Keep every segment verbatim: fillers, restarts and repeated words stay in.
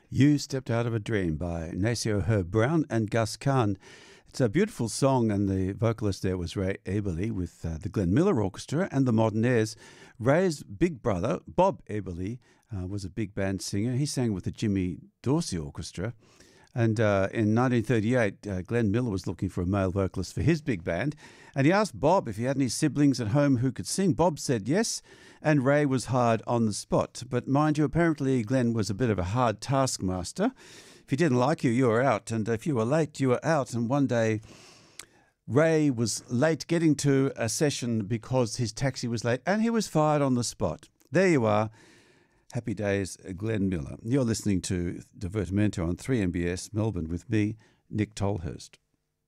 You Stepped Out of a Dream by Nacio Herb Brown and Gus Kahn. It's a beautiful song, and the vocalist there was Ray Eberly with uh, the Glenn Miller Orchestra and the Modernaires. Ray's big brother, Bob Eberly, uh, was a big band singer. He sang with the Jimmy Dorsey Orchestra. And uh, in nineteen thirty-eight, uh, Glenn Miller was looking for a male vocalist for his big band, and he asked Bob if he had any siblings at home who could sing. Bob said yes, and Ray was hired on the spot. But mind you, apparently Glenn was a bit of a hard taskmaster. If he didn't like you, you were out, and if you were late, you were out. And one day, Ray was late getting to a session because his taxi was late, and he was fired on the spot. There you are. Happy days, Glenn Miller. You're listening to Divertimento on three M B S Melbourne with me, Nick Tolhurst.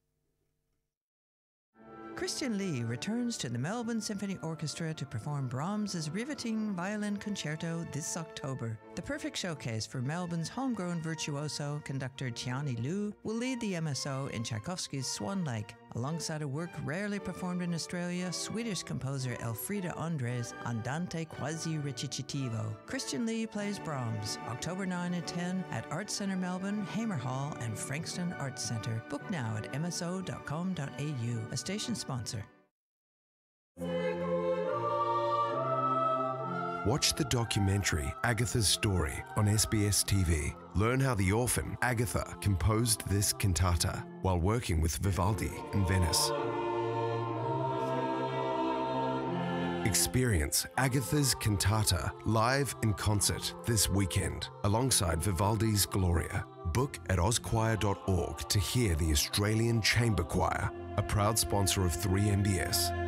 Christian Lee returns to the Melbourne Symphony Orchestra to perform Brahms's riveting violin concerto this October. The perfect showcase for Melbourne's homegrown virtuoso, conductor Tiani Liu will lead the M S O in Tchaikovsky's Swan Lake, alongside a work rarely performed in Australia, Swedish composer Elfrida Andres Andante quasi recitativo. Christian Lee plays Brahms, October ninth and tenth at Arts Centre Melbourne, Hamer Hall and Frankston Arts Centre. Book now at m s o dot com dot a u, a station sponsor. Watch the documentary Agatha's Story on S B S T V. Learn how the orphan Agatha composed this cantata while working with Vivaldi in Venice. Experience Agatha's Cantata live in concert this weekend alongside Vivaldi's Gloria. Book at oz choir dot org to hear the Australian Chamber Choir, a proud sponsor of three M B S.